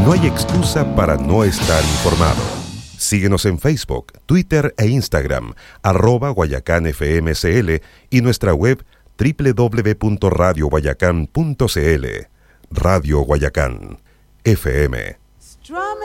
No hay excusa para no estar informado. Síguenos en Facebook, Twitter e Instagram, @GuayacánFMCL y nuestra web www.radioguayacán.cl. Radio Guayacán, FM.